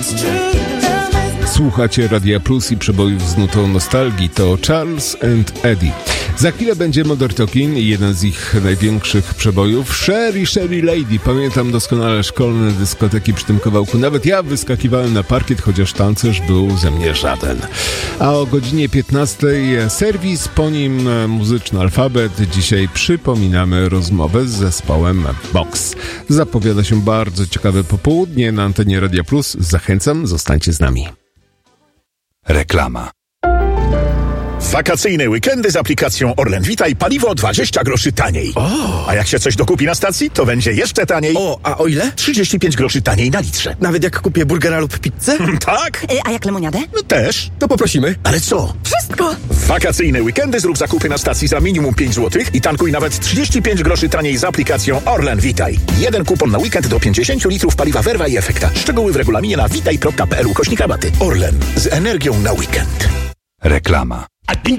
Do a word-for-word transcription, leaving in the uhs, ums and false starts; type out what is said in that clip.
Słuchacie Radia Plus i przebojów z nutą nostalgii. To Charles and Eddie. Za chwilę będzie Modern Talking i jeden z ich największych przebojów. Sherry, Sherry Lady. Pamiętam doskonale szkolne dyskoteki przy tym kawałku. Nawet ja wyskakiwałem na parkiet, chociaż tancerz był ze mnie żaden. A o godzinie piętnastej serwis, po nim muzyczny alfabet. Dzisiaj przypominamy rozmowę z zespołem Box. Zapowiada się bardzo ciekawe popołudnie na antenie Radia Plus. Zachęcam, zostańcie z nami. Reklama. Wakacyjne weekendy z aplikacją Orlen Witaj, paliwo dwadzieścia groszy taniej. O! A jak się coś dokupi na stacji, to będzie jeszcze taniej. O, a o ile? trzydzieści pięć groszy taniej na litrze. Nawet jak kupię burgera lub pizzę? Tak? Y, a jak lemoniadę? No też. To poprosimy. Ale co? Wszystko! W wakacyjne weekendy zrób zakupy na stacji za minimum pięć złotych i tankuj nawet trzydzieści pięć groszy taniej z aplikacją Orlen Witaj. Jeden kupon na weekend do pięćdziesiąt litrów paliwa Verva i Efekta. Szczegóły w regulaminie na witaj kropka p l ukośnik rabaty. Orlen. Z energią na weekend. Reklama.